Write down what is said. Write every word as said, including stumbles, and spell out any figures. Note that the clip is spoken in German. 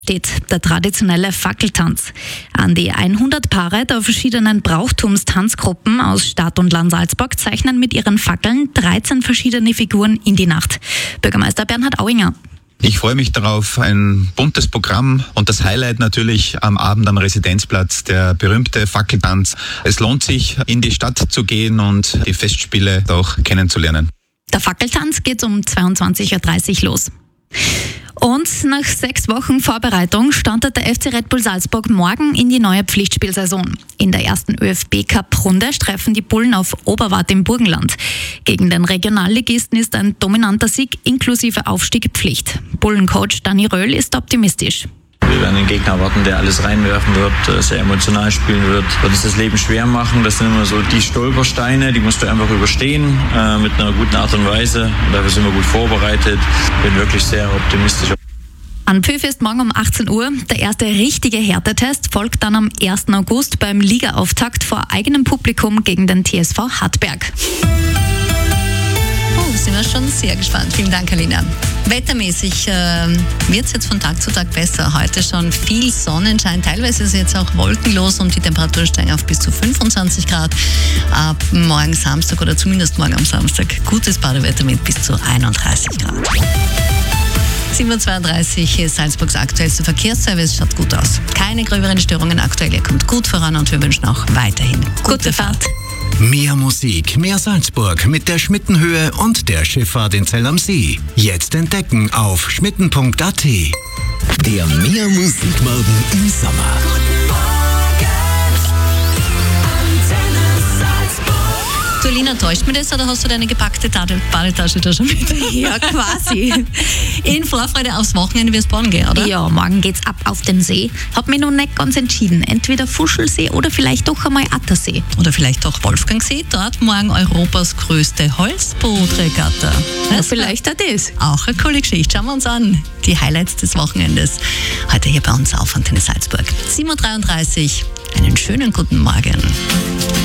Steht der traditionelle Fackeltanz. An die hundert Paare der verschiedenen Brauchtumstanzgruppen aus Stadt und Land Salzburg zeichnen mit ihren Fackeln dreizehn verschiedene Figuren in die Nacht. Bürgermeister Bernhard Auinger. Ich freue mich darauf, ein buntes Programm und das Highlight natürlich am Abend am Residenzplatz, der berühmte Fackeltanz. Es lohnt sich, in die Stadt zu gehen und die Festspiele auch kennenzulernen. Der Fackeltanz geht um zweiundzwanzig Uhr dreißig los. Und nach sechs Wochen Vorbereitung startet der F C Red Bull Salzburg morgen in die neue Pflichtspielsaison. In der ersten ÖFB-Cup-Runde treffen die Bullen auf Oberwart im Burgenland. Gegen den Regionalligisten ist ein dominanter Sieg inklusive Aufstieg Pflicht. Bullencoach Dani Röhl ist optimistisch. Wir werden einen Gegner erwarten, der alles reinwerfen wird, sehr emotional spielen wird, wird uns das Leben schwer machen. Das sind immer so die Stolpersteine, die musst du einfach überstehen äh, mit einer guten Art und Weise. Dafür sind wir gut vorbereitet. Bin wirklich sehr optimistisch. An Pfiff ist morgen um achtzehn Uhr. Der erste richtige Härtetest folgt dann am ersten August beim Ligaauftakt vor eigenem Publikum gegen den T S V Hartberg. Oh, sind wir schon sehr gespannt. Vielen Dank, Alina. Wettermäßig äh, wird es jetzt von Tag zu Tag besser. Heute schon viel Sonnenschein. Teilweise ist es jetzt auch wolkenlos und die Temperaturen steigen auf bis zu fünfundzwanzig Grad. Ab morgen Samstag oder zumindest morgen am Samstag gutes Badewetter mit bis zu einunddreißig Grad. sieben Uhr zweiunddreißig, Salzburgs aktuellster Verkehrsservice, schaut gut aus. Keine gröberen Störungen aktuell, ihr kommt gut voran und wir wünschen auch weiterhin gute, gute Fahrt. Mehr Musik, mehr Salzburg mit der Schmittenhöhe und der Schifffahrt in Zell am See. Jetzt entdecken auf schmitten punkt a t. Der Mehr Musikmorgen im Sommer. Du, Alina, täuscht mir das oder hast du deine gepackte Badetasche da schon mit? Ja, quasi. In Vorfreude aufs Wochenende wirst du baden gehen, oder? Ja, morgen geht's ab auf den See. Hab mich noch nicht ganz entschieden. Entweder Fuschelsee oder vielleicht doch einmal Attersee. Oder vielleicht auch Wolfgangsee. Dort morgen Europas größte Holzbootregatta. Ja, vielleicht auch das. Auch eine coole Geschichte. Schauen wir uns an. Die Highlights des Wochenendes. Heute hier bei uns auf Antenne Salzburg. sieben Uhr dreiunddreißig. Einen schönen guten Morgen.